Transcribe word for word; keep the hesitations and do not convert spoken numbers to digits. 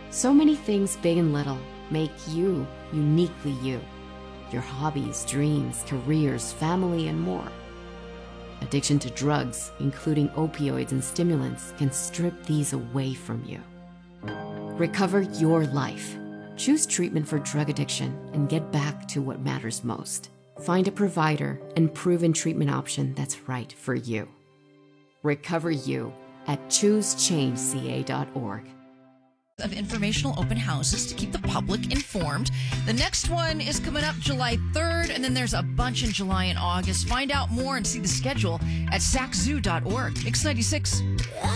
So many things, big and little, make you uniquely you. Your hobbies, dreams, careers, family, and more. Addiction to drugs, including opioids and stimulants, can strip these away from you. Recover your life. Choose treatment for drug addiction and get back to what matters most. Find a provider and proven treatment option that's right for you. Recover You at choose change c a dot org. Of informational open houses to keep the public informed. The next one is coming up July third, and then there's a bunch in July and August. Find out more and see the schedule at sac zoo dot org. X ninety-six